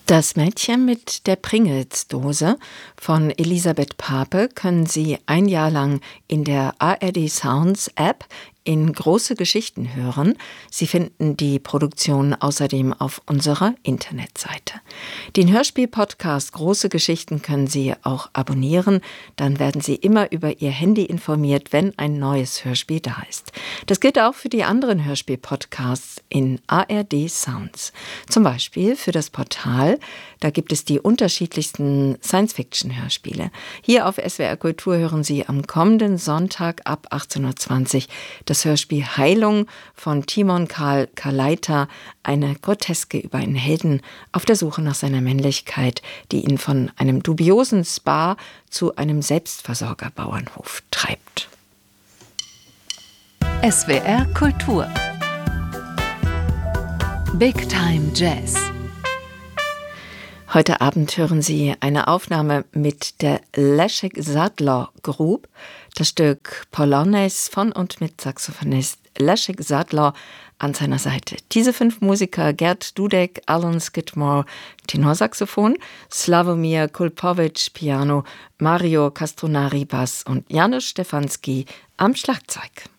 Das Mädchen mit der Pringles-Dose von Elisabeth Pape können Sie ein Jahr lang in der ARD Sounds App in Große Geschichten hören. Sie finden die Produktion außerdem auf unserer Internetseite. Den Hörspiel-Podcast Große Geschichten können Sie auch abonnieren. Dann werden Sie immer über Ihr Handy informiert, wenn ein neues Hörspiel da ist. Das gilt auch für die anderen Hörspiel-Podcasts in ARD Sounds. Zum Beispiel für das Portal. Da gibt es die unterschiedlichsten Science-Fiction-Hörspiele. Hier auf SWR Kultur hören Sie am kommenden Sonntag ab 18.20 Uhr das Hörspiel Heilung von Timon Karl Kaleita, eine Groteske über einen Helden auf der Suche nach seiner Männlichkeit, die ihn von einem dubiosen Spa zu einem Selbstversorgerbauernhof treibt. SWR Kultur Big Time Jazz. Heute Abend hören Sie eine Aufnahme mit der Leszek Sadler Group, das Stück Polonaise von und mit Saxophonist Leszek Sadler an seiner Seite. Diese 5 Musiker: Gerd Dudek, Alan Skidmore, Tenorsaxophon, Slawomir Kulpowicz, Piano, Mario Castronari, Bass und Janusz Stefanski am Schlagzeug.